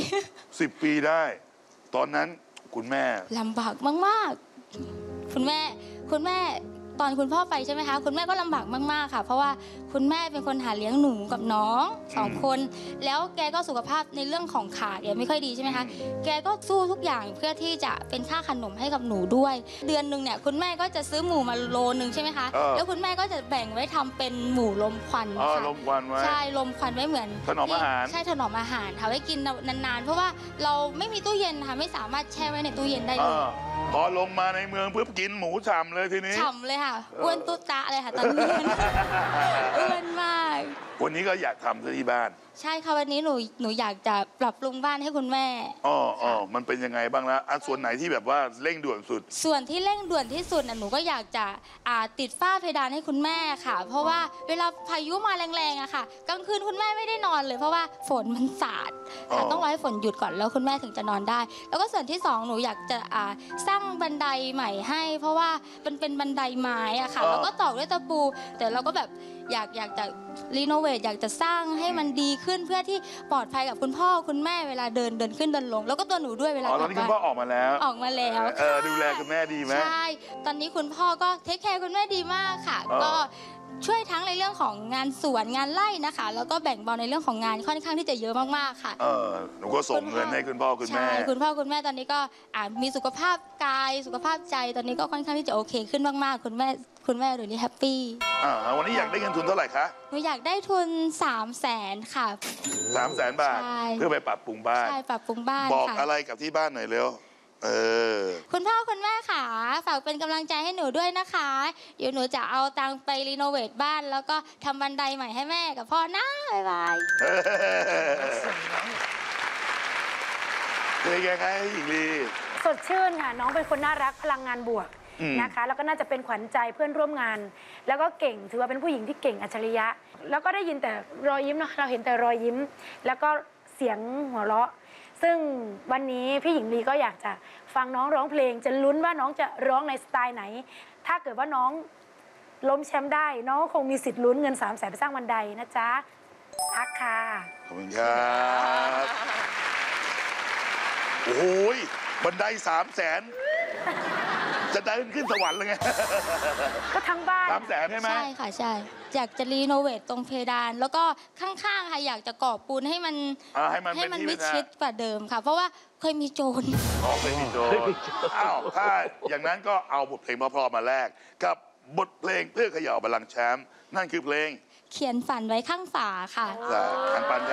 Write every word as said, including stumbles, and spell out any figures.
สิบปีได้ตอนนั้นคุณแม่ลำบากมากๆคุณแม่คุณแม่ตอนคุณพ่อไปใช่ไหมคะคุณแม่ก็ลำบากมากๆค่ะเพราะว่าคุณแม่เป็นคนหาเลี้ยงหนูกับน้องสองคนแล้วแกก็สุขภาพในเรื่องของขาแกไม่ค่อยดีใช่ไหมคะแกก็สู้ทุกอย่างเพื่อที่จะเป็นค่าขนมให้กับหนูด้วยเดือนหนึ่งเนี่ยคุณแม่ก็จะซื้อหมูมาโลนึงใช่ไหมคะแล้วคุณแม่ก็จะแบ่งไว้ทำเป็นหมูลมควันค่ะลมควันไว้ใช่ลมควันไว้เหมือนถนอมอาหารใช่ถนอมอาหารค่ะไว้กินนานๆเพราะว่าเราไม่มีตู้เย็นค่ะไม่สามารถแช่ไว้ในตู้เย็นได้เลยพอลงมาในเมืองปุ๊บกินหมูฉ่ำเลยทีนี้ฉ่ำเลยค่ะอ้วนตุ๊ตะเลยค่ะตอนนี้อ้วนมากวันนี้ก็อยากทำที่บ้านใช่ค่ะวันนี้หนูหนูอยากจะปรับปรุงบ้านให้คุณแม่อ๋ออ๋อมันเป็นยังไงบ้างละอันส่วนไหนที่แบบว่าเร่งด่วนสุดส่วนที่เร่งด่วนที่สุดน่ะหนูก็อยากจะอ่าติดฝ้าเพดานให้คุณแม่ค่ะเพราะว่าเวลาพายุมาแรงๆอะค่ะกลางคืนคุณแม่ไม่ได้นอนเลยเพราะว่าฝนมันสาดค่ะต้องรอให้ฝนหยุดก่อนแล้วคุณแม่ถึงจะนอนได้แล้วก็ส่วนที่สองหนูอยากจะอ่าสร้างบันไดใหม่ให้เพราะว่ามันเป็นบันไดไม้อะค่ะแล้วก็ตอกด้วยตะปูแต่เราก็แบบอยากอยากจะรีโนเวทอยากจะสร้างให้มันดีขึ้นเพื่อที่ปลอดภัยกับคุณพ่อคุณแม่เวลาเดินเดินขึ้นเดินลงแล้วก็ตัวหนูด้วยเวลากลับบ้านตอนนี้คุณพ่อออกมาแล้วออกมาแล้วเออดูแลคุณแม่ดีไหมใช่ตอนนี้คุณพ่อก็เทคแคร์คุณแม่ดีมากค่ะก็ช่วยทั้งในเรื่องของงานสวนงานไร่นะคะแล้วก็แบ่งเบาในเรื่องของงานค่อนข้างที่จะเยอะมากๆค่ะเออหนูก็ส่งเงินให้คุณพ่อคุณแม่ใช่คุณพ่อคุณแม่ตอนนี้ก็อ่ามีสุขภาพกายสุขภาพใจตอนนี้ก็ค่อนข้างที่จะโอเคขึ้นมากๆคุณแม่คุณแม่เดี๋ยวนี้แฮปปี้อ่าวันนี้อยากได้เงินทุนเท่าไหร่คะหนูอยากได้ทุนสามแสนค่ะสามแสนบาทเพื่อไปปรับปรุงบ้านใช่ปรับปรุงบ้านบอกอะไรกับที่บ้านหน่อยเร็วเออคุณพ่อคุณแม่ค่ะฝากเป็นกำลังใจให้หนูด้วยนะคะเดี๋ยวหนูจะเอาตังค์ไปรีโนเวทบ้านแล้วก็ทำบันไดใหม่ให้แม่กับพ่อนะบ๊ายบายเป็นยังไงหญิงลีสดชื่นค่ะน้องเป็นคนน่ารักพลังงานบวกนะคะแล้วก็น่าจะเป็นขวัญใจเพื่อนร่วมงานแล้วก็เก่งถือว่าเป็นผู้หญิงที่เก่งอัจฉริยะแล้วก็ได้ยินแต่รอยยิ้มเนาะเราเห็นแต่รอยยิ้มแล้วก็เสียงหัวเราะซึ่งวันนี้พี่หญิงลีก็อยากจะฟังน้องร้องเพลงจะลุ้นว่าน้องจะร้องในสไตล์ไหนถ้าเกิดว่าน้องล้มแชมป์ได้น้องคงมีสิทธิ์ลุ้นเงินสามแสนไปสร้างบันไดนะจ๊ะทักค่ะขอบคุณครับโอ้โหบันไดสามแสนจะเดินขึ้นสวรรค์เลยไงก็ทั้งบ้านสามแสนใช่ไหมใช่ค่ะใช่อยากจะรีโนเวทตรงเพดานแล้วก็ข้างๆค่ะอยากจะก่อปูนให้มันให้มันมิดชิดกว่าเดิมค่ะเพราะว่าเคยมีโจรอ๋อเคยมีโจรอ้าวถ้าอย่างนั้นก็เอาบทเพลงเพราะๆมาแลกกับบทเพลงเพื่อเขย่าบัลลังก์แชมป์นั่นคือเพลงเขียนฝันไว้ข้างฝาค่ะทางปัน